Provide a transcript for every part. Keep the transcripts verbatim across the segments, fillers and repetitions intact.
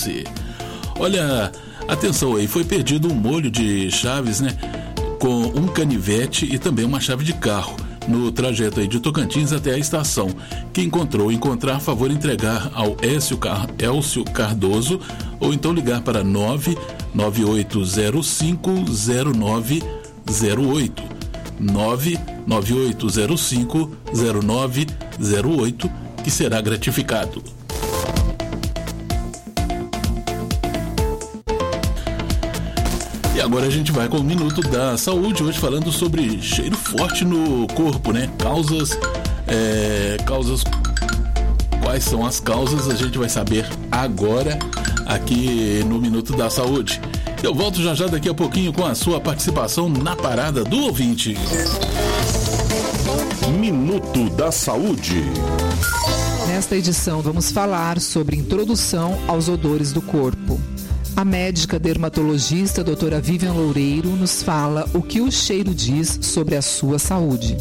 você. Olha, atenção aí, foi perdido um molho de chaves, né? Com um canivete e também uma chave de carro no trajeto aí de Tocantins até a estação. Quem encontrou encontrar, favor entregar ao Elcio, Car... Elcio Cardoso ou então ligar para nove nove oito zero cinco zero nove zero oito nove nove oito zero cinco zero nove zero oito, que será gratificado. E agora a gente vai com o Minuto da Saúde, hoje falando sobre cheiro forte no corpo, né? Causas, é, causas, quais são as causas, a gente vai saber agora aqui no Minuto da Saúde. Eu volto já já daqui a pouquinho com a sua participação na Parada do Ouvinte. Minuto da Saúde. Nesta edição vamos falar sobre introdução aos odores do corpo. A médica dermatologista doutora Vivian Loureiro nos fala o que o cheiro diz sobre a sua saúde.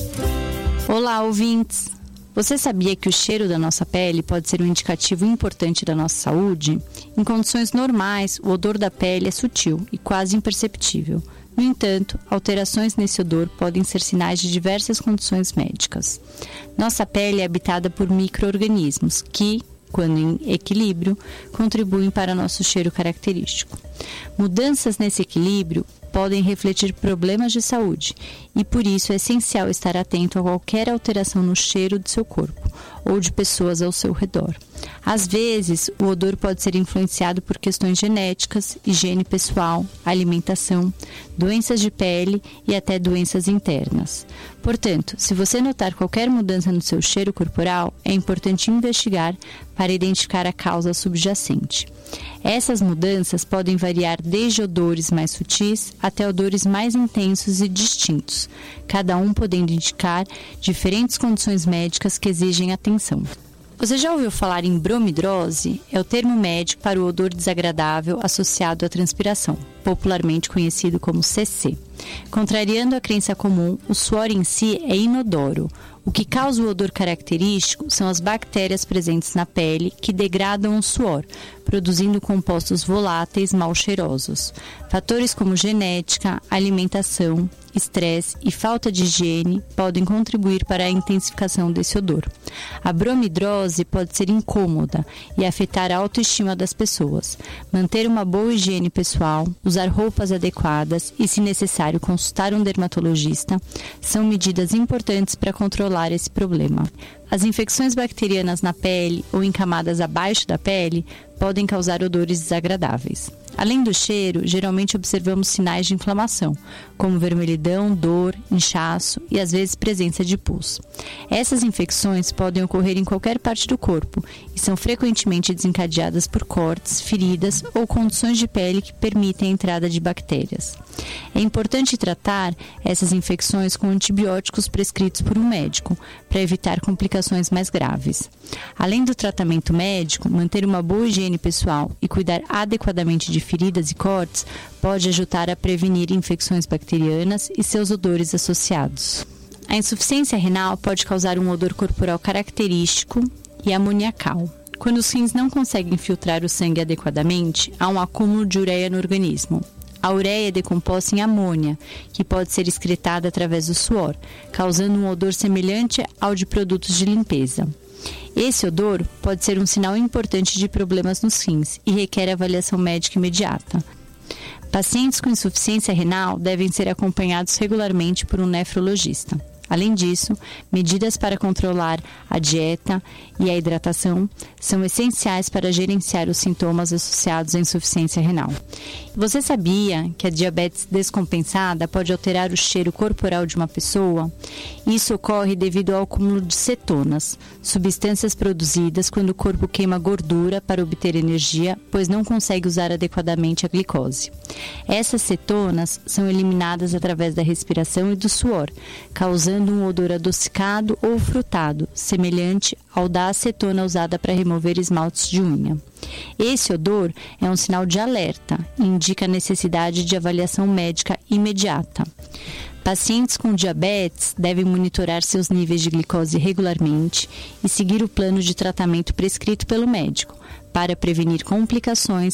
Olá, ouvintes! Você sabia que o cheiro da nossa pele pode ser um indicativo importante da nossa saúde? Em condições normais, o odor da pele é sutil e quase imperceptível. No entanto, alterações nesse odor podem ser sinais de diversas condições médicas. Nossa pele é habitada por micro-organismos que, quando em equilíbrio, contribuem para nosso cheiro característico. Mudanças nesse equilíbrio podem refletir problemas de saúde e, por isso, é essencial estar atento a qualquer alteração no cheiro do seu corpo ou de pessoas ao seu redor. Às vezes, o odor pode ser influenciado por questões genéticas, higiene pessoal, alimentação, doenças de pele e até doenças internas. Portanto, se você notar qualquer mudança no seu cheiro corporal, é importante investigar para identificar a causa subjacente. Essas mudanças podem variar desde odores mais sutis até odores mais intensos e distintos, cada um podendo indicar diferentes condições médicas que exigem atenção. Você já ouviu falar em bromidrose? É o termo médico para o odor desagradável associado à transpiração, popularmente conhecido como C C. Contrariando a crença comum, o suor em si é inodoro. O que causa o odor característico são as bactérias presentes na pele que degradam o suor, produzindo compostos voláteis mal cheirosos. Fatores como genética, alimentação, estresse e falta de higiene podem contribuir para a intensificação desse odor. A bromidrose pode ser incômoda e afetar a autoestima das pessoas. Manter uma boa higiene pessoal, usar roupas adequadas e, se necessário, consultar um dermatologista são medidas importantes para controlar esse problema. As infecções bacterianas na pele ou em camadas abaixo da pele podem causar odores desagradáveis. Além do cheiro, geralmente observamos sinais de inflamação, como vermelhidão, dor, inchaço e às vezes presença de pus. Essas infecções podem ocorrer em qualquer parte do corpo e são frequentemente desencadeadas por cortes, feridas ou condições de pele que permitem a entrada de bactérias. É importante tratar essas infecções com antibióticos prescritos por um médico, para evitar complicações mais graves. Além do tratamento médico, manter uma boa higiene pessoal e cuidar adequadamente de feridas e cortes pode ajudar a prevenir infecções bacterianas e seus odores associados. A insuficiência renal pode causar um odor corporal característico e amoniacal. Quando os rins não conseguem filtrar o sangue adequadamente, há um acúmulo de ureia no organismo. A ureia é decomposta em amônia, que pode ser excretada através do suor, causando um odor semelhante ao de produtos de limpeza. Esse odor pode ser um sinal importante de problemas nos rins e requer avaliação médica imediata. Pacientes com insuficiência renal devem ser acompanhados regularmente por um nefrologista. Além disso, medidas para controlar a dieta e a hidratação são essenciais para gerenciar os sintomas associados à insuficiência renal. Você sabia que a diabetes descompensada pode alterar o cheiro corporal de uma pessoa? Isso ocorre devido ao acúmulo de cetonas, substâncias produzidas quando o corpo queima gordura para obter energia, pois não consegue usar adequadamente a glicose. Essas cetonas são eliminadas através da respiração e do suor, causando um odor adocicado ou frutado, semelhante ao da acetona usada para remover esmaltes de unha. Esse odor é um sinal de alerta e indica a necessidade de avaliação médica imediata. Pacientes com diabetes devem monitorar seus níveis de glicose regularmente e seguir o plano de tratamento prescrito pelo médico, para prevenir complicações